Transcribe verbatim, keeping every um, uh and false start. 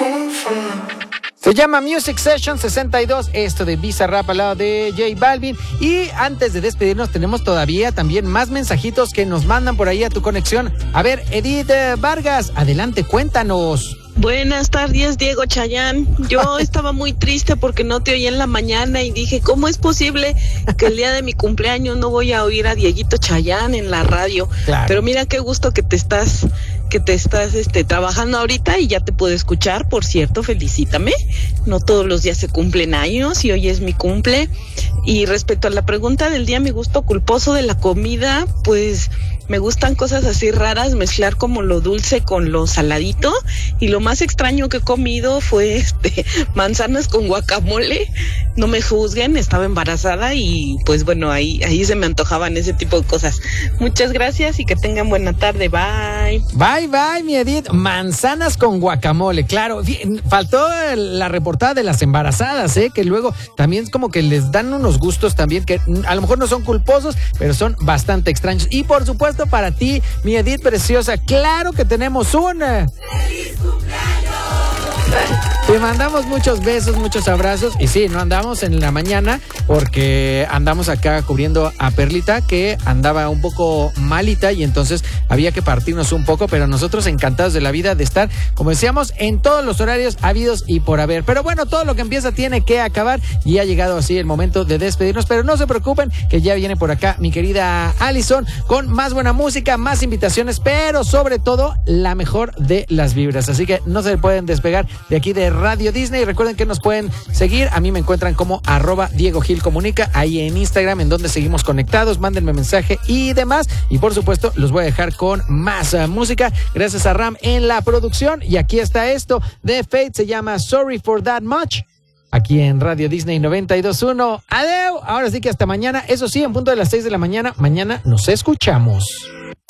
Se llama Music Session sesenta y dos, esto de Bizarrap al lado de J Balvin. Y antes de despedirnos tenemos todavía también más mensajitos que nos mandan por ahí a tu conexión. A ver, Edith Vargas, adelante, cuéntanos. Buenas tardes, Diego Chayán. Yo estaba muy triste porque no te oí en la mañana y dije, ¿cómo es posible que el día de mi cumpleaños no voy a oír a Dieguito Chayán en la radio? Claro. Pero mira qué gusto que te estás, que te estás este, trabajando ahorita y ya te puedo escuchar. Por cierto, felicítame. No todos los días se cumplen años y hoy es mi cumple. Y respecto a la pregunta del día, mi gusto culposo de la comida, pues me gustan cosas así raras, mezclar como lo dulce con lo saladito. Y lo más extraño que he comido fue este manzanas con guacamole. No me juzguen, estaba embarazada y pues bueno, ahí, ahí se me antojaban ese tipo de cosas. Muchas gracias y que tengan buena tarde. Bye. Bye, bye, mi Edith. Manzanas con guacamole, claro. Faltó la reportada de las embarazadas, ¿eh? Que luego también como que les dan unos gustos también que a lo mejor no son culposos, pero son bastante extraños. Y por supuesto para ti, mi Edith preciosa, claro que tenemos una... ¡Feliz cumpleaños! Te mandamos muchos besos, muchos abrazos. Y sí, no andamos en la mañana porque andamos acá cubriendo a Perlita, que andaba un poco malita y entonces había que partirnos un poco, pero nosotros encantados de la vida de estar, como decíamos, en todos los horarios habidos y por haber. Pero bueno, todo lo que empieza tiene que acabar y ha llegado así el momento de despedirnos, pero no se preocupen que ya viene por acá mi querida Allison con más buena música, más invitaciones, pero sobre todo la mejor de las vibras. Así que no se pueden despegar de aquí de Radio Disney. Recuerden que nos pueden seguir. A mí me encuentran como arroba Diego Gil Comunica ahí en Instagram, en donde seguimos conectados. Mándenme mensaje y demás. Y por supuesto, los voy a dejar con más uh, música. Gracias a Ram en la producción. Y aquí está esto de Fate. Se llama Sorry for That Much. Aquí en Radio Disney noventa y dos punto uno. Adeu. Ahora sí que hasta mañana. Eso sí, en punto de las seis de la mañana. Mañana nos escuchamos.